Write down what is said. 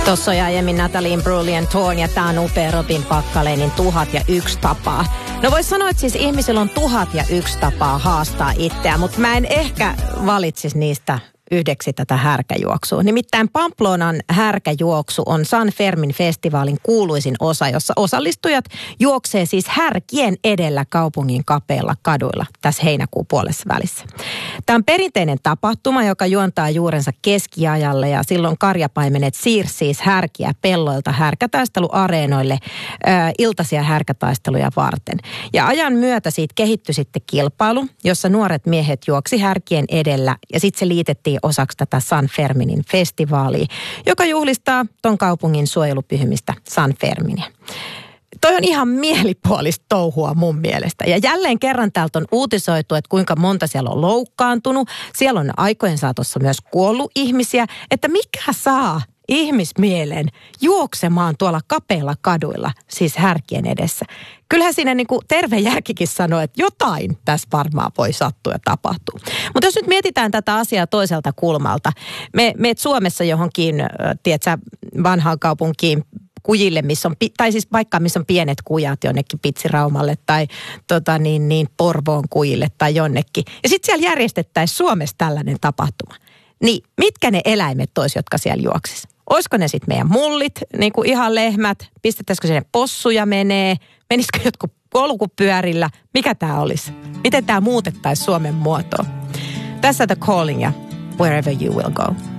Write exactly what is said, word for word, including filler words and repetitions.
Tuossa oli aiemmin Natalie Imbruglia Torn ja tää on upea Robin Packalenin Tuhat ja yksi tapaa. No vois sanoa, että siis ihmisillä on tuhat ja yksi tapaa haastaa itseään, mutta mä en ehkä valitsisi niistä yhdeksi tätä härkäjuoksua. Nimittäin Pamplonan härkäjuoksu on San Fermin festivaalin kuuluisin osa, jossa osallistujat juoksee siis härkien edellä kaupungin kapeilla kaduilla tässä heinäkuun puolessa välissä. Tämä on perinteinen tapahtuma, joka juontaa juurensa keskiajalle ja silloin karjapaimenet siirsi siis härkiä pelloilta härkätaisteluareenoille ää, iltaisia härkätaisteluja varten. Ja ajan myötä siitä kehittyi sitten kilpailu, jossa nuoret miehet juoksi härkien edellä ja sitten se liitettiin osaksi tätä San Ferminin festivaalia, joka juhlistaa ton kaupungin suojelupyhimistä San Ferminia. Toi on ihan mielipuolista touhua mun mielestä. Ja jälleen kerran täältä on uutisoitu, että kuinka monta siellä on loukkaantunut. Siellä on aikojen saatossa myös kuollut ihmisiä. Että mikä saa ihmismielen juoksemaan tuolla kapeilla kaduilla, siis härkien edessä. Kyllähän siinä niin kuin terve järkikin sanoo, että jotain tässä varmaan voi sattua ja tapahtua. Mutta jos nyt mietitään tätä asiaa toiselta kulmalta, me meet Suomessa johonkin, tiedätkö, vanhaan kaupunkiin, kujille, missä on, tai siis paikkaan, missä on pienet kujat jonnekin Pitsiraumalle tai tota niin, niin Porvoon kujille tai jonnekin. Ja sitten siellä järjestettäisiin Suomessa tällainen tapahtuma. Niin mitkä ne eläimet olisi, jotka siellä juoksisi? Olisiko ne sitten meidän mullit, niin kuin ihan lehmät? Pistettäisikö sinne possuja menee? Menisikö jotkut polkupyörillä? Mikä tämä olisi? Miten tämä muutettaisiin Suomen muotoon? Tässä The Calling ja Wherever You Will Go.